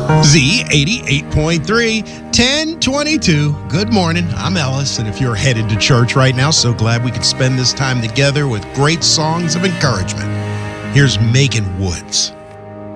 Z88.3, 1022. Good morning. I'm Ellis, and if you're headed to church right now, so glad we could spend this time together with great songs of encouragement. Here's Megan Woods.